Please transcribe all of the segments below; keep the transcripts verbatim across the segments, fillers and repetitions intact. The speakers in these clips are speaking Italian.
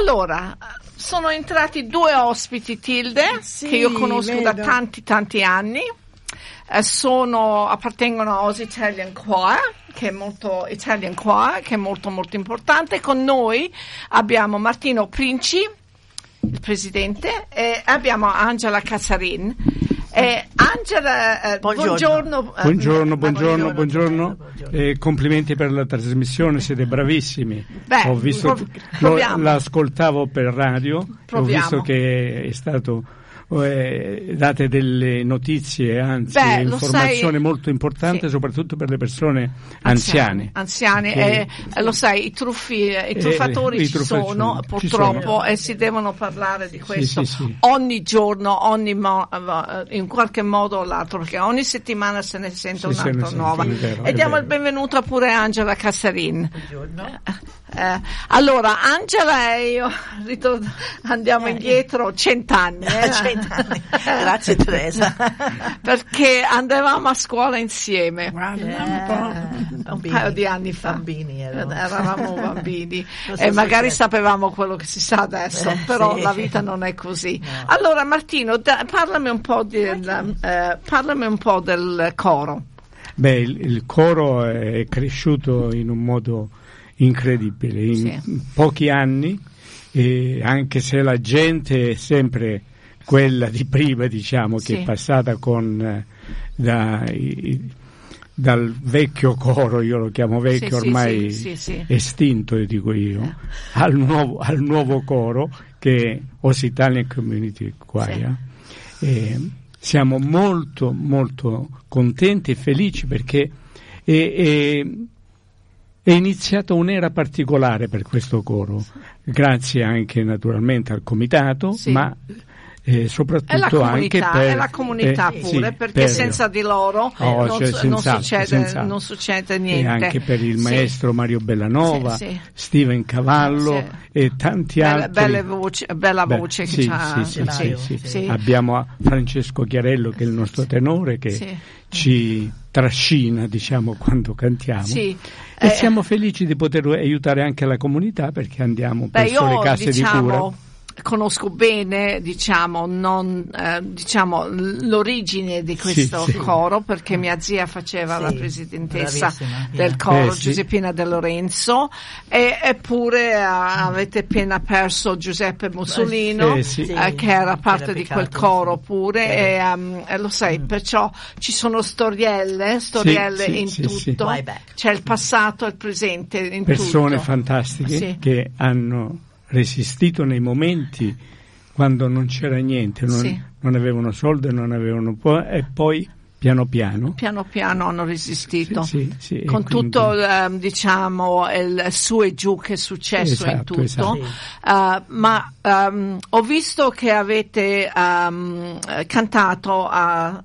Allora, sono entrati due ospiti, Tilde, sì, che io conosco vedo. da tanti tanti anni. Eh, sono, appartengono a Oz Italian Choir, che è molto Italian Choir, che è molto molto importante. Con noi abbiamo Martino Princi, il presidente, e abbiamo Angela Cazzarin. Eh, Angela, eh, buongiorno. Buongiorno, buongiorno, buongiorno, buongiorno. Eh, complimenti per la trasmissione, siete bravissimi. Beh, ho visto, prov- lo, l'ascoltavo per radio, Proviamo. ho visto che è stato eh, date delle notizie, anzi Beh, informazioni sai, molto importanti, sì. soprattutto per le persone anziane. Anziani, che, eh, lo sai, i, truffi, i truffatori eh, i ci truffaccioni, sono ci purtroppo sono. E si devono parlare di questo sì, sì. ogni giorno, ogni mo- in qualche modo o l'altro, perché ogni settimana se ne sente Sì, un'altra sì, nuova. sì, è vero, e è diamo vero. il benvenuto a pure Angela Cazzarin. Buongiorno. Eh, allora, Angela e io ritorno, andiamo Eh. indietro cent'anni. Eh? Cent'anni. Grazie Teresa. Perché andavamo a scuola insieme. Guarda, Eh, un po'. un paio di anni fa. Bambini erano. Eravamo bambini Cosa e magari succede? sapevamo quello che si sa adesso, Eh, però sì. la vita non è così. No. Allora Martino, da, parlami un po' del, eh, parlami un po' del coro. Beh, il, il coro è cresciuto in un modo incredibile, in Sì. pochi anni, e anche se la gente è sempre quella di prima, diciamo, che Sì. è passata con eh, da, i, dal vecchio coro, io lo chiamo vecchio, Sì, sì, ormai sì, sì, sì. estinto, dico io, al nuovo, al nuovo coro che è Oz Italian Community Choir. E siamo molto molto contenti e felici perché è, è, è iniziata un'era particolare per questo coro, grazie anche naturalmente al comitato, Sì. ma eh, È soprattutto la comunità, anche per è la comunità eh, pure, sì, perché per- senza di loro Oh, non, cioè, su- non senz'altro, succede, senz'altro. non succede e niente. anche per il Sì. maestro Mario Bellanova, Sì, sì. Steven Cavallo Sì. e tanti Bella, altri. belle voci, bella Beh, voce che sì, c'ha. sì, sì, Mario, sì, sì. sì. Abbiamo Francesco Chiarello che è il nostro tenore che Sì. ci trascina, diciamo, quando cantiamo. Sì. E Eh, siamo felici di poter aiutare anche la comunità perché andiamo Beh, presso le io case diciamo di cura. conosco bene, diciamo, non, eh, diciamo l- l'origine di questo Sì, sì. coro, perché mia zia faceva Sì, la presidentessa bravissima, del yeah. coro, Eh, sì. Giuseppina De Lorenzo, e eppure eh, avete appena perso Giuseppe Mussolino, Eh, sì. eh, che era parte Era di quel peccato, coro sì. pure, Eh. e, um, e lo sai, Mm. perciò ci sono storielle, storielle sì, in sì, tutto, sì. Way back. c'è il passato e il presente in Persone tutto. fantastiche Sì. che hanno resistito nei momenti quando non c'era niente, non, Sì. non avevano soldi, non avevano po- e poi piano piano Piano piano hanno resistito. Sì, sì, sì, e con quindi- tutto ehm, diciamo il su e giù che è successo in Esatto, tutto. esatto. Uh, ma um, ho visto che avete um, cantato a,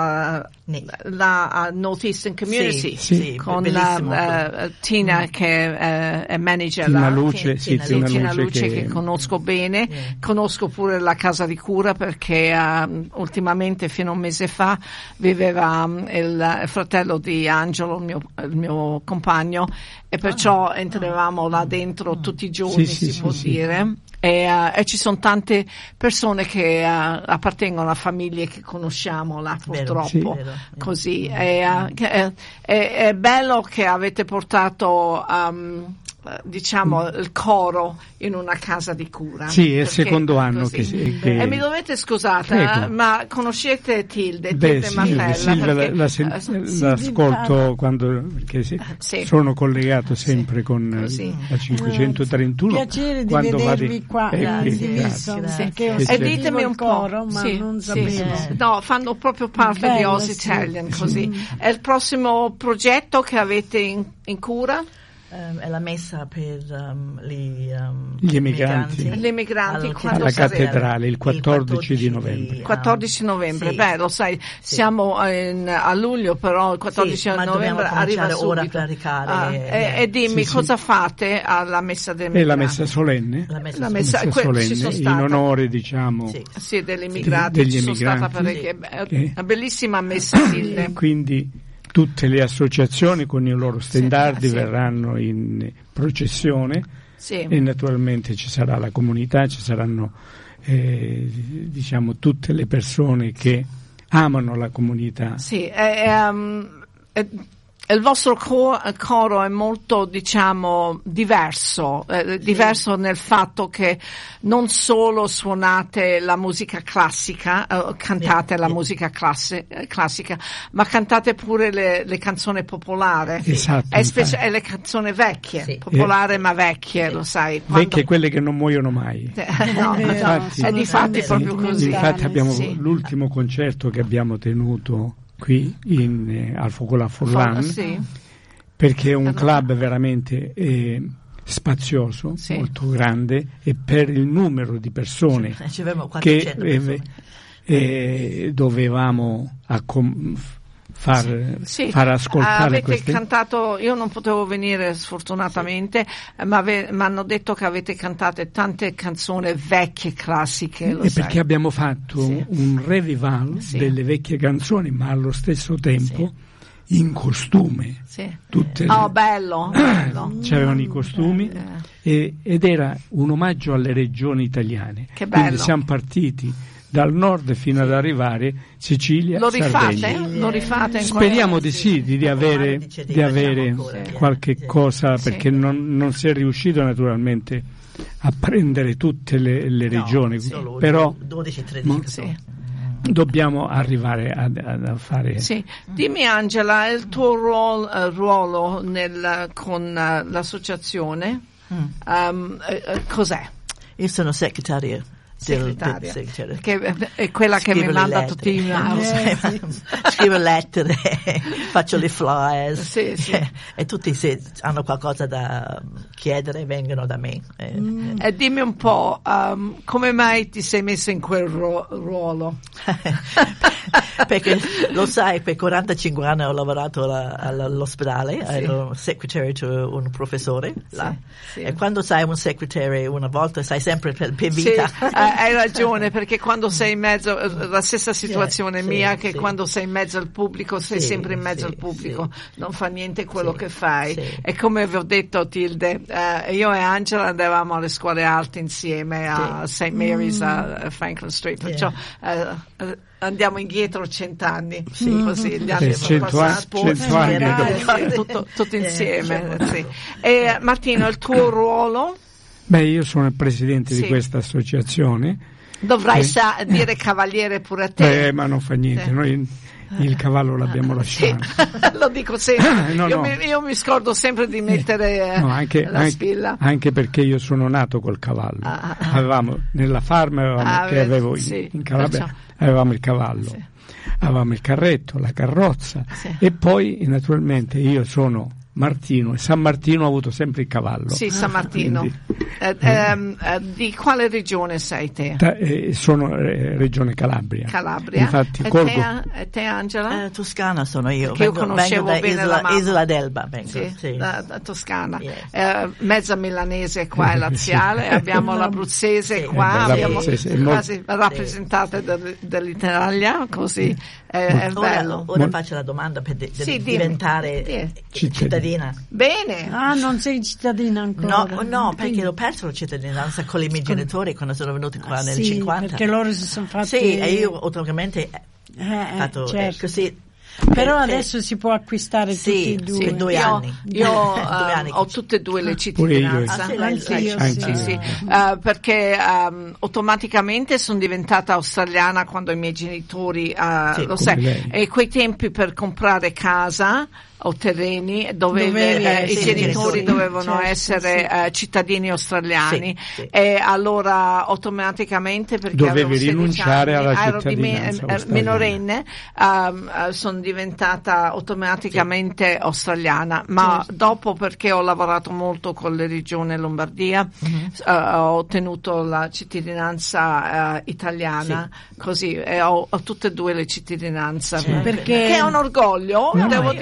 a, Sì. la a Northeastern Community Sì, sì, con bellissimo. la, uh, Tina che eh, è manager Tina là. Luce, Tina- sì, Tina Sì, Tina Tina Luce, Luce che, che conosco bene, Yeah. conosco pure la casa di cura perché um, ultimamente fino a un mese fa viveva um, il, il fratello di Angelo, il mio, il mio compagno, e perciò entravamo là dentro tutti i giorni, Sì, sì, si sì, può sì. dire. E, uh, e ci sono tante persone che uh, appartengono a famiglie che conosciamo là Vero, purtroppo. sì, vero. Così e, uh, che è, è, è bello che avete portato um, eh, diciamo il coro in una casa di cura. Sì, è il Perché secondo anno così. che, si- che E mi dovete scusate, Prego. eh, ma conoscete Tilde, Beh, Tilde sì, Martella? Silvia la, perché, la sen- eh, l'ascolto quando perché sì, Sì. sono collegato sempre con eh, Così. la cinquecentotrentuno. Piacere di quando vedervi vado- qua, eh, grazie, qui, Grazie, grazie. perché ho E E sentito ditemi il un po', coro, ma sì, non sì, sapevo. sì. No, fanno proprio parte di Bello, Oz sì. Italian, così. È il prossimo progetto che avete in, in cura? Um, è la messa per um, gli, um, Gli emigranti. Gli emigranti, Al- quando alla sarà? cattedrale il quattordici di novembre. um, quattordici novembre, sì. beh lo sai, Sì. siamo in, a luglio, però il quattordici Sì, ma novembre dobbiamo arriva cominciare ora subito. a predicare, Ah, eh, e, e dimmi, sì, cosa sì. fate alla messa dei E emigranti? la messa solenne, La messa, La su- messa- messa que- solenne ci sono in stata. onore, diciamo, Sì. Sì, degli immigrati, degli ci sono stata emigranti. parecchie, Sì. è una bellissima messa Tilde. quindi tutte le associazioni con i loro stendardi sì. verranno in processione Sì. E naturalmente ci sarà la comunità, ci saranno eh, diciamo tutte le persone che amano la comunità. Sì, è, um, è, il vostro co- coro è molto, diciamo, diverso, eh, sì. diverso nel fatto che non solo suonate la musica classica, eh, cantate sì, la sì. musica classi- classica, ma cantate pure le, le canzoni popolari. Esatto. È specie- e le canzoni vecchie, sì. popolari eh, ma vecchie, sì. lo sai. Quando... Vecchie, quelle che non muoiono mai. no, infatti, è difatti proprio così. Infatti abbiamo sì. l'ultimo concerto che abbiamo tenuto qui in, eh, al Focolà Forlan, sì. perché è un club veramente eh, spazioso, sì. molto grande, e per il numero di persone ci, ci che eh, eh, dovevamo accom- far, sì. far ascoltare. Avete queste... cantato, io non potevo venire sfortunatamente, sì. ma mi hanno detto che avete cantato tante canzoni vecchie, classiche. Lo e sai. perché abbiamo fatto sì. un revival sì. delle vecchie canzoni, ma allo stesso tempo sì. in costume. Sì. Tutte oh, le... bello! bello. C'erano i costumi eh. e, ed era un omaggio alle regioni italiane. Che bello! Quindi siamo partiti dal nord fino ad arrivare Sicilia, lo rifate? Sardegna. Lo rifate in Speriamo di sì, di, di avere, di avere qualche cosa, perché non, non si è riuscito naturalmente a prendere tutte le, le regioni, no, però dodici tredici sì. dobbiamo arrivare a, a fare. Sì. Dimmi Angela, il tuo ruolo, uh, ruolo nel, con uh, l'associazione mm. um, uh, cos'è? Io sono segretaria. Segretaria, del, del, del, che è quella che mi manda tutti i mail. Scrivo lettere, faccio le flyers sì, sì. E, e tutti se hanno qualcosa da chiedere vengono da me. Mm. E dimmi un po', um, come mai ti sei messo in quel ru- ruolo? Perché lo sai, per quarantacinque anni ho lavorato alla, all'ospedale, sì. ero secretario di un professore là. Sì, sì. E quando sei un secretario una volta sei sempre per, per vita. Sì, hai ragione, perché quando sei in mezzo, la stessa situazione sì, mia, sì, che sì. quando sei in mezzo al pubblico sei sì, sempre in mezzo sì, al pubblico, sì. non fa niente quello sì, che fai. sì. E come vi ho detto Tilde, uh, io e Angela andavamo alle scuole alte insieme a sì. Saint Mary's mm. a Franklin Street, perciò yeah. uh, uh, andiamo indietro cent'anni, sì. così gli anni sono passati, cento anni tutto, tutto insieme. Eh, sì. E Martino, il tuo ruolo? Beh, io sono il presidente sì. di questa associazione. Dovrai eh. sa- dire cavaliere pure a te. Eh, ma non fa niente, sì. noi il cavallo l'abbiamo lasciato. Sì. Lo dico sempre, no, io, no. Mi, io mi scordo sempre di mettere eh, no, anche, la anche, spilla. Anche perché io sono nato col cavallo. Ah, ah, avevamo nella farm avevamo, ah, che avevo in, sì, in Calabria, perciò. avevamo il cavallo. Sì. Avevamo il carretto, la carrozza sì. e poi naturalmente io sono Martino e San Martino ha avuto sempre il cavallo. Sì, San Martino. Quindi, eh, ehm, eh, di quale regione sei te? Ta- eh, sono eh, regione Calabria. Calabria. Infatti, e, colgo... te, e te Angela? Eh, Toscana sono io. Che io vengo, conoscevo vengo da bene Isola, la mamma. Isola d'Elba. Vengo, sì, sì. Da, da Toscana. Yes. Eh, mezza milanese qua è laziale, abbiamo l'abruzzese sì. qua, eh, abbiamo sì. quasi rappresentate sì. del, dell'Italia, così è, è ora, bello. Ora Mol... faccio la domanda per de- sì, diventare dimmi. cittadina. Bene. Ah, non sei cittadina ancora? No, no, perché ho perso la cittadinanza con i miei genitori quando sono venuti qua ah, nel sì, cinquanta. Perché loro si sono fatti... Sì, e io automaticamente eh, fatto certo. così. Però per, adesso si può acquistare sì, tutti e due. Sì, due io, anni. Io due uh, anni. ho tutte e due le cittadinanze. Ah, sì, anche io, anche sì. io. Sì, uh, perché um, automaticamente sono diventata australiana quando i miei genitori, uh, sì, lo sai, lei. e quei tempi per comprare casa o terreni dove, Dovevi, eh, sì, i genitori sì, dovevano certo, essere sì. uh, cittadini australiani sì, sì. e allora automaticamente perché dovevi avevo sedici rinunciare anni, alla ero di me, cittadinanza eh, minorenne, um, uh, sono diventata automaticamente sì. australiana, ma certo. dopo perché ho lavorato molto con le regioni Lombardia mm-hmm. uh, ho ottenuto la cittadinanza uh, italiana sì. così e ho, ho tutte e due le cittadinanze sì. perché perché che è un orgoglio no, devo io, dire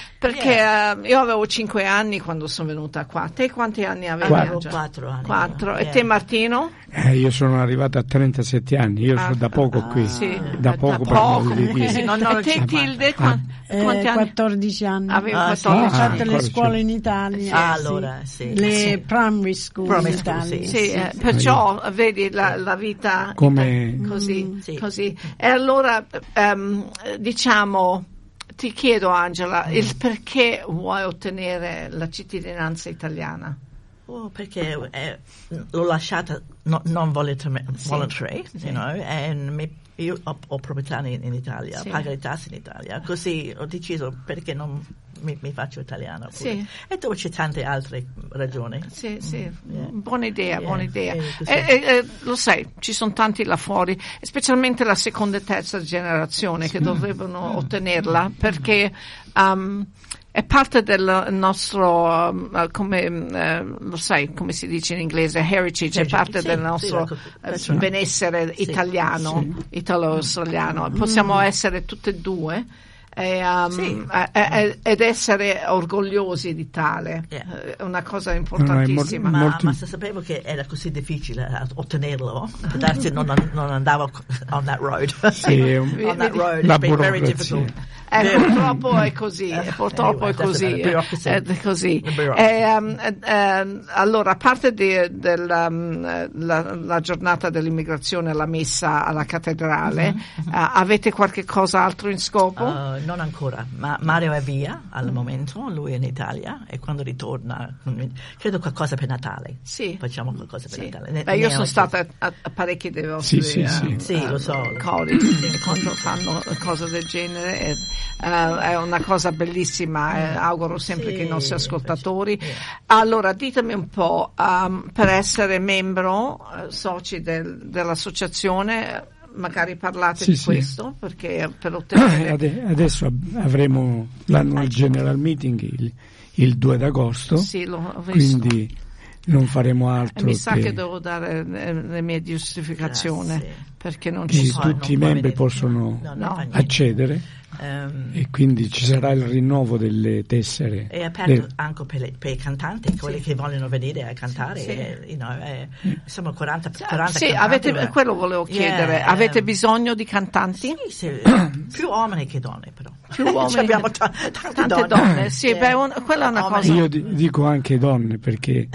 perché yeah. uh, io avevo cinque anni quando sono venuta qua. Te quanti anni avevi? Avevo quattro anni. Quattro. Yeah. E te, Martino? Eh, io sono arrivato a trentasette anni, io ah, sono da poco ah, qui, sì. da poco, da poco. Di dire. Sì, non ho e te, Tilde, quanti, eh, quanti anni? quattordici anni. Avevo ah, quattordici sì. Ho anni. fatto le scuole in Italia. Ah, sì. allora, sì. Le sì. primary school primary in school, Italia. sì. Sì, eh, perciò vedi la, la vita come così, mm, sì. così. E allora um, diciamo, ti chiedo Angela, mm. il perché vuoi ottenere la cittadinanza italiana? Oh, perché eh, l'ho lasciata no, non voluntary, sì. voluntary sì. you know, e mi, io ho, ho proprietà in, in Italia, sì. pago le tasse in Italia, così ho deciso perché non mi, mi faccio italiano. Sì. E dove c'è tante altre ragioni. Sì, sì, mm, yeah. buona idea, yeah. buona idea. Eh, e, e, e, lo sai, ci sono tanti là fuori, specialmente la seconda e terza generazione che dovrebbero mm. ottenerla, perché um, è parte del nostro, uh, come uh, lo sai, come si dice in inglese, heritage, è parte sì, del nostro sì, uh, benessere sì, italiano, sì. italo-australiano. Possiamo mm. essere tutte e due. E, um, sì. e, e, ed essere orgogliosi di tale yeah. è una cosa importantissima. No, no, ma, ma se sapevo che era così difficile ottenerlo, darsi non, non andavo on that road. Sì, on that road la it's been very difficult. Eh, purtroppo è così, eh, purtroppo anyway, è così, è, è così. E, um, eh, allora, a parte di, del, um, la, la giornata dell'immigrazione, la messa alla cattedrale, mm-hmm. uh, avete qualche cosa altro in scopo? Uh, non ancora, ma Mario è via al momento, lui è in Italia e quando ritorna, credo qualcosa per Natale. Sì. Facciamo qualcosa per sì. Natale. Ne, Beh, io sono stata a, a parecchi dei vostri sì, sì, sì. Uh, sì, uh, lo so. college, sì, quando fanno cose del genere. E, Uh, è una cosa bellissima, eh, auguro sempre sì, che i nostri ascoltatori. Sì. Allora, ditemi un po', um, per essere membro, uh, soci del, dell'associazione, magari parlate sì, di sì. questo, perché per ottenere... Adesso avremo l'annual general meeting il, il due d'agosto, sì, l'ho visto. Quindi non faremo altro. E mi sa che, che devo dare le, le mie giustificazioni, grazie. Perché non ci sono. Tutti i membri possono no, no, accedere. Um, e quindi ci sarà il rinnovo delle tessere. È aperto le... anche per, le, per i cantanti, sì. quelli che vogliono venire a cantare. Sì. E, you know, eh, siamo quaranta, quaranta sì, cantanti. Avete, quello volevo chiedere. Yeah, avete um, bisogno di cantanti? Sì, sì, più uomini che donne, però. Più uomini. Abbiamo t- tante donne. donne. Sì, yeah. beh, un, quella è una cosa. Io d- dico anche donne perché.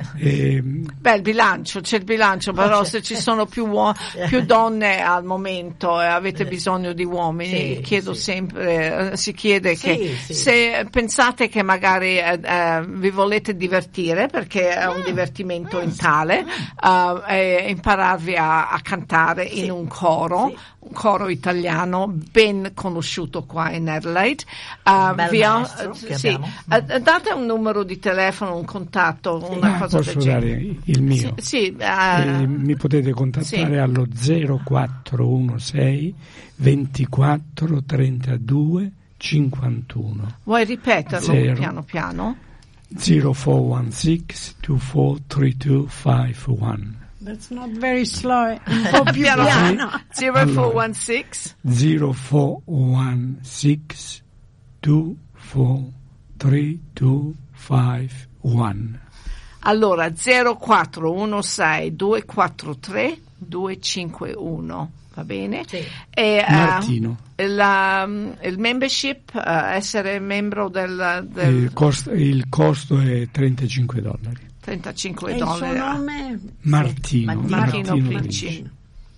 eh, beh, il bilancio, c'è il bilancio, però se ci sono più, uo- più donne al momento e avete bisogno di uomini, sì, chiedo sì. sempre. Si chiede sì, che sì. se pensate che magari eh, eh, vi volete divertire, perché è un divertimento in tale, uh, e impararvi a, a cantare sì. in un coro, sì. un coro italiano ben conosciuto qua in Adelaide. Uh, via, sì, uh, date un numero di telefono, un contatto, sì. una cosa Posso del genere. dare il mio? Sì, sì, uh, eh, mi potete contattare sì. allo zero quattro uno sei ventiquattro trentadue cinquantuno. Vuoi ripeterlo zero, piano piano? zero four one six two four three two five one. That's not very slow. Un po' più piano. zero four one six zero four one six two four three two five one. Allora zero quattro uno sei due quattro tre due cinque uno. Va bene? Sì. E, uh, Martino. La, il membership, uh, essere membro del... del il, costo, il costo è trentacinque dollari. trentacinque e dollari. Il suo nome? Martino. Martino, Martino, Martino Princi.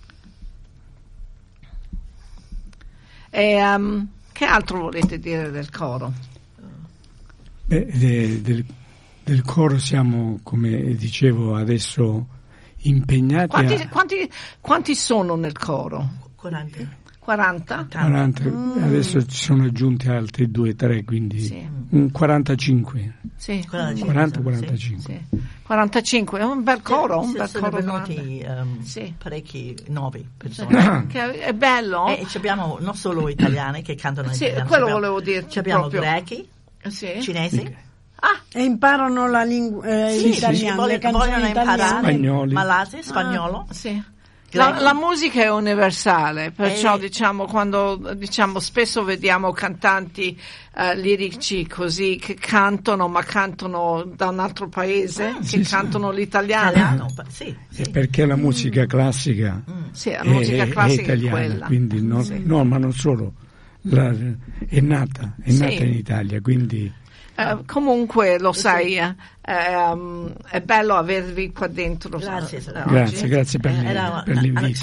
E, um, che altro volete dire del coro? Beh, de, del, del coro siamo, come dicevo adesso, impegnati quanti, a... quanti, quanti sono nel coro? quaranta. quaranta? quaranta. Mm. Adesso ci sono aggiunti altri due tre, quindi sì. un quarantacinque. Sì. quaranta quarantacinque. Sì. quarantacinque, è un bel coro, sì, un bel sono coro venuti um, sì. parecchi nuovi persone. Che è bello. E abbiamo non solo italiani che cantano in sì, italiano. quello abbiamo, volevo dire. Ci abbiamo proprio. grechi, sì. cinesi. Ah, e imparano la lingua eh, sì, l'italiano, sì, le canzoni vogliono italiane. Spagnoli. Malati, spagnolo. Ah, sì. La, la musica è universale, perciò e... diciamo quando diciamo spesso vediamo cantanti uh, lirici così che cantano, ma cantano da un altro paese, ah, che sì, cantano sì. l'italiano. Italiano, sì, sì. Perché la musica classica, mm. sì, la musica è, classica è italiana, è quella. quindi no, sì. no, ma non solo, la, è nata, è sì. nata in Italia, quindi. Uh, comunque lo sai, eh, um, è bello avervi qua dentro. Grazie, uh, grazie, grazie per, eh, l- per l'invito.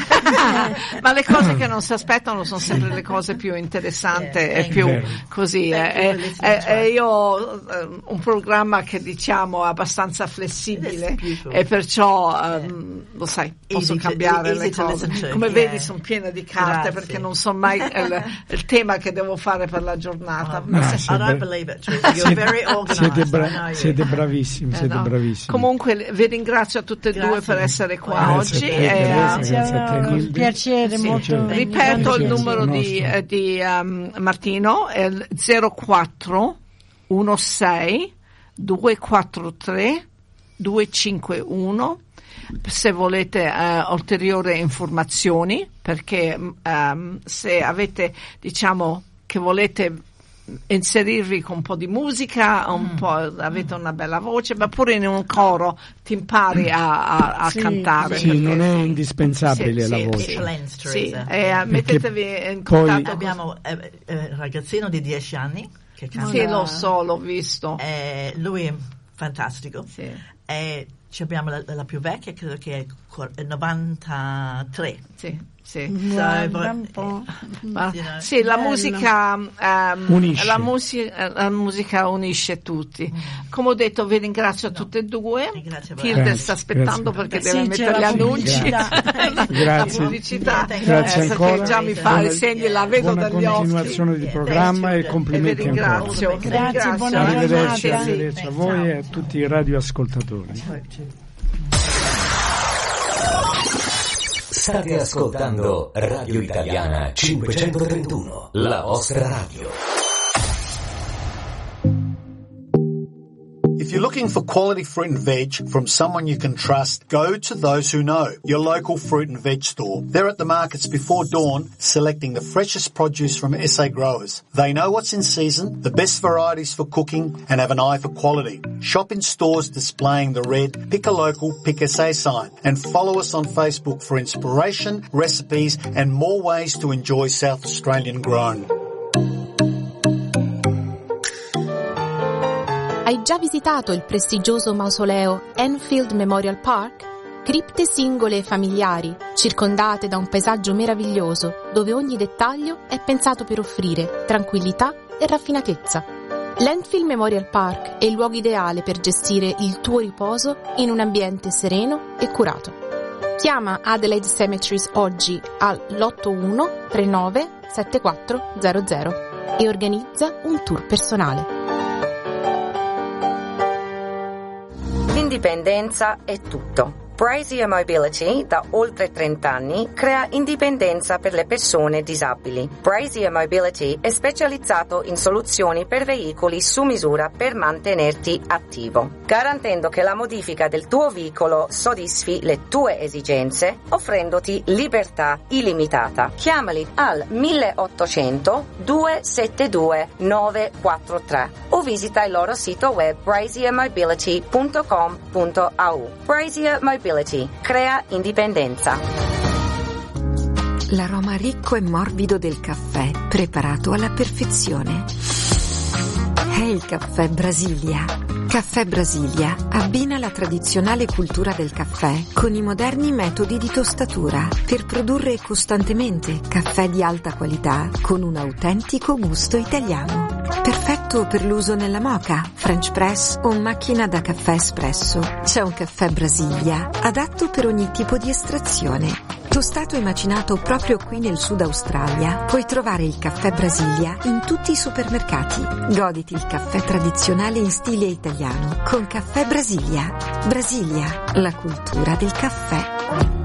Ma le cose che non si aspettano sono sempre le cose più interessanti yeah, e più vero. Così. È, è, è io ho un programma che diciamo è abbastanza flessibile e perciò um, lo sai, posso easy cambiare to, le cose. Come yeah. vedi sono piena di carte grazie. Perché non so mai il, il tema che devo fare per la giornata. Oh, no, no, I don't believe it. You're very organized. Siete, bra- siete bravissimi, eh, siete no. bravissimi. Comunque vi ringrazio a tutte e grazie. Due per essere qua grazie oggi. A te, e, grazie, grazie a te, un piacere sì. molto. Ripeto il numero di, eh, di um, Martino è il zero quattro uno sei due quattro tre due cinque uno se volete uh, ulteriori informazioni, perché um, se avete diciamo che volete inserirvi con un po' di musica, un mm. po' avete una bella voce, ma pure in un coro ti impari a, a, a sì, cantare. Sì, non è indispensabile sì, la sì, voce. Sì, sì. Eh, mettetevi in contatto. Abbiamo eh, eh, un ragazzino di dieci anni che canta. Sì, lo so, l'ho visto. Eh, lui è fantastico. Sì. E ci abbiamo la, la più vecchia, credo che è novantatré. Sì. Sì, so, un po'. Ma, sì, la musica, um, la, musi- la musica unisce tutti. Mm. Come ho detto, vi ringrazio a no. tutte e due. Tilde sta aspettando perché sì, deve mettere gli annunci. Grazie. La pubblicità. Grazie eh, ancora. Già mi fa i segni, la vedo buona dagli occhi. Continuazione di programma e complimenti e vi ringrazio. ancora. Grazie, buona arrivederci, giornata. arrivederci a voi e a tutti i radioascoltatori. State ascoltando Radio Italiana cinquecentotrentuno, la vostra radio. If you're looking for quality fruit and veg from someone you can trust, go to Those Who Know, your local fruit and veg store. They're at the markets before dawn, selecting the freshest produce from S A growers. They know what's in season, the best varieties for cooking, and have an eye for quality. Shop in stores displaying the red Pick a Local, Pick S A sign, and follow us on Facebook for inspiration, recipes, and more ways to enjoy South Australian grown. Hai già visitato il prestigioso mausoleo Enfield Memorial Park? Cripte singole e familiari, circondate da un paesaggio meraviglioso, dove ogni dettaglio è pensato per offrire tranquillità e raffinatezza. L'Enfield Memorial Park è il luogo ideale per gestire il tuo riposo in un ambiente sereno e curato. Chiama Adelaide Cemeteries oggi all'otto uno tre nove sette quattro zero zero e organizza un tour personale. L'indipendenza è tutto. Brazier Mobility, da oltre trenta anni, crea indipendenza per le persone disabili. Brazier Mobility è specializzato in soluzioni per veicoli su misura per mantenerti attivo, garantendo che la modifica del tuo veicolo soddisfi le tue esigenze, offrendoti libertà illimitata. Chiamali al milleottocento due sette due nove quattro tre o visita il loro sito web brazier mobility punto com punto a u. Brazier Mobility crea indipendenza. L'aroma ricco e morbido del caffè, preparato alla perfezione. È il caffè Brasilia. Caffè Brasilia abbina la tradizionale cultura del caffè con i moderni metodi di tostatura per produrre costantemente caffè di alta qualità con un autentico gusto italiano. Perfetto per l'uso nella moka, French press o macchina da caffè espresso. C'è un caffè Brasilia adatto per ogni tipo di estrazione. Tostato e macinato proprio qui nel Sud Australia, puoi trovare il caffè Brasilia in tutti i supermercati. Goditi il caffè tradizionale in stile italiano con Caffè Brasilia. Brasilia, la cultura del caffè.